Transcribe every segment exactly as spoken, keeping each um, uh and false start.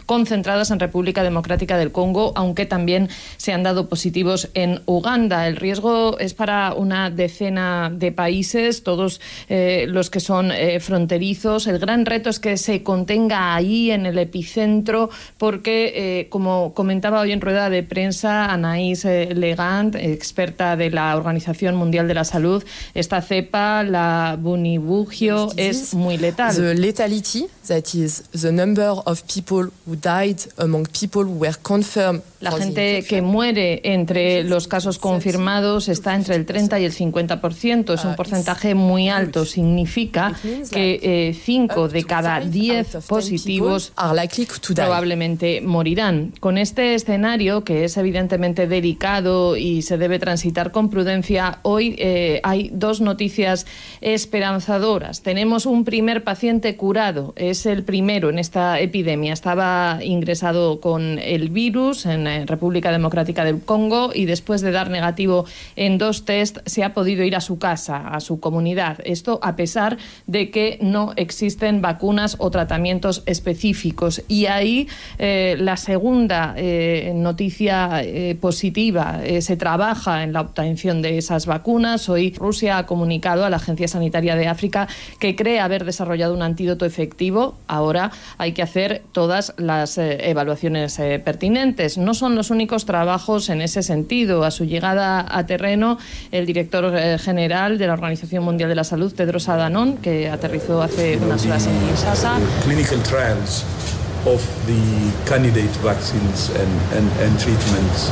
concentradas en República Democrática del Congo, aunque también se han dado positivos en Uganda. El riesgo es para una decena de países, todos eh, los que son eh, fronterizos. El gran reto es que se contenga ahí en el epicentro, porque, eh, como comentaba hoy en rueda de prensa Anaïs eh, Legand, experta de la Organización Mundial de la Salud, esta cepa, la Bunibugio, es muy letal. The lethality, that is the number of people who died among people who were confirmed. La gente que muere entre los casos confirmados está entre el treinta y el cincuenta por ciento. Es un porcentaje muy alto. Significa que cinco eh, de cada diez positivos probablemente morirán. Con este escenario, que es evidentemente delicado y se debe transitar con prudencia, hoy eh, hay dos noticias esperanzadoras. Tenemos un primer paciente curado. Es el primero en esta epidemia. Estaba ingresado con el virus en República Democrática del Congo y después de dar negativo en dos test se ha podido ir a su casa, a su comunidad. Esto a pesar de que no existen vacunas o tratamientos específicos. Y ahí eh, la segunda eh, noticia eh, positiva, eh, se trabaja en la obtención de esas vacunas. Hoy Rusia ha comunicado a la Agencia Sanitaria de África que cree haber desarrollado un antídoto efectivo. Ahora hay que hacer todas las eh, evaluaciones eh, pertinentes. No son los únicos trabajos en ese sentido. A su llegada a terreno, el director eh, general de la Organización Mundial de la Salud, Tedros Adhanom, que aterrizó hace unas horas en Kinshasa. Clinical trials of the candidate vaccines and, and, and treatments.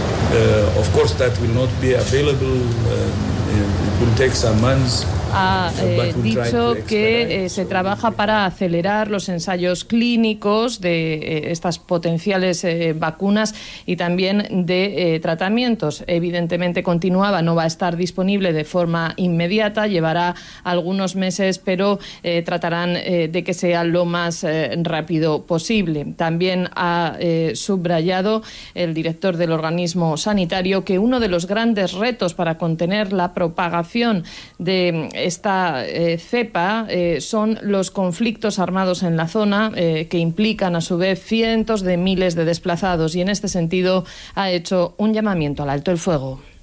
Uh, of course, that will not be available. Uh, it will take some months. Ha eh, dicho que eh, se trabaja para acelerar los ensayos clínicos de eh, estas potenciales eh, vacunas y también de eh, tratamientos. Evidentemente continuaba, no va a estar disponible de forma inmediata, llevará algunos meses, pero eh, tratarán eh, de que sea lo más eh, rápido posible. También ha eh, subrayado el director del organismo sanitario que uno de los grandes retos para contener la propagación de esta eh, cepa eh, son los conflictos armados en la zona, eh, que implican a su vez cientos de miles de desplazados, y en este sentido ha hecho un llamamiento al alto el fuego.